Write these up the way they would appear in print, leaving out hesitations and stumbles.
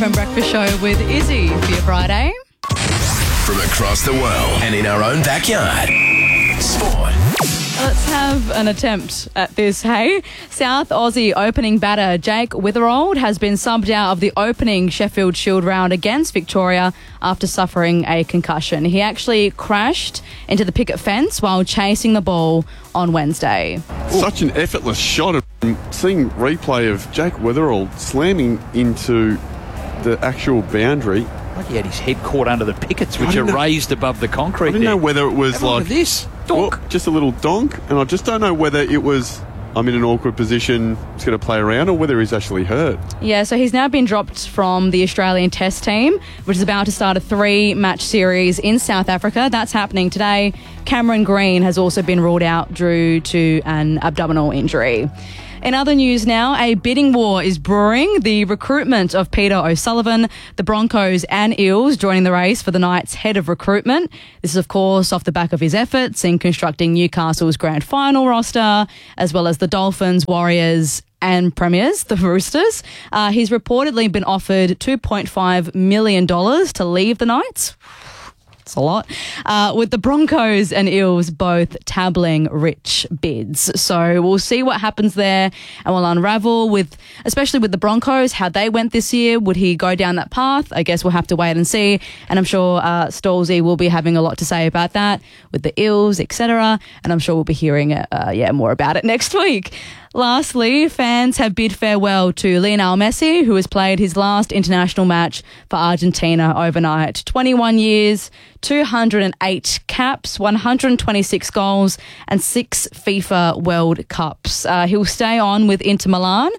From Breakfast Show with Izzy for your Friday. From across the world and in our own backyard. Sport. Let's have an attempt at this, hey? South Aussie opening batter Jake Witherald has been subbed out of the opening Sheffield Shield round against Victoria after suffering a concussion. He actually crashed into the picket fence while chasing the ball on Wednesday. Such an effortless shot. Seeing replay of Jake Witherald slamming into the actual boundary. Like he had his head caught under the pickets, which are raised above the concrete. I didn't know whether it was like this donk. Well, just a little donk, and I just don't know whether it was I'm in an awkward position, it's going to play around, or whether he's actually hurt. Yeah, so he's now been dropped from the Australian Test team, which is about to start a 3-match series in South Africa. That's happening today. Cameron Green has also been ruled out due to an abdominal injury. In other news now, a bidding war is brewing. The recruitment of Peter O'Sullivan, the Broncos and Eels joining the race for the Knights' head of recruitment. This is, of course, off the back of his efforts in constructing Newcastle's grand final roster, as well as the Dolphins, Warriors and Premiers, the Roosters. He's reportedly been offered $2.5 million to leave the Knights. It's a lot. With the Broncos and Eels both tabling rich bids. So we'll see what happens there, and we'll unravel especially with the Broncos, how they went this year. Would he go down that path? I guess we'll have to wait and see. And I'm sure Stolzy will be having a lot to say about that with the Eels, etc. And I'm sure we'll be hearing more about it next week. Lastly, fans have bid farewell to Lionel Messi, who has played his last international match for Argentina overnight. 21 years, 208 caps, 126 goals and 6 FIFA World Cups. He'll stay on with Inter Miami.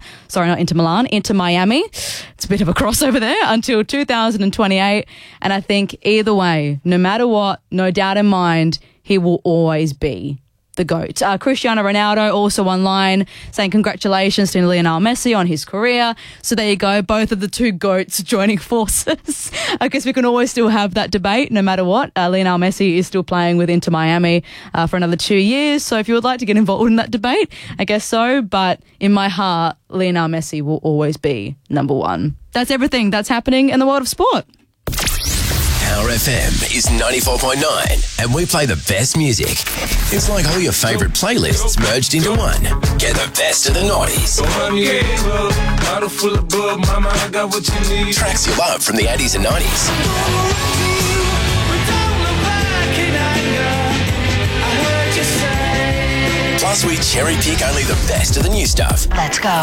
It's a bit of a crossover there until 2028. And I think either way, no matter what, no doubt in mind, he will always be the GOAT. Cristiano Ronaldo also online saying congratulations to Lionel Messi on his career. So there you go, both of the two GOATs joining forces. I guess we can always still have that debate no matter what. Lionel Messi is still playing with Inter Miami for another 2 years. So if you would like to get involved in that debate, I guess so. But in my heart, Lionel Messi will always be number one. That's everything that's happening in the world of sport. Our FM is 94.9 and we play the best music. It's like all your favourite playlists merged into one. Get the best of the noughties. Tracks you love from the 80s and 90s. Plus we cherry pick only the best of the new stuff. Let's go.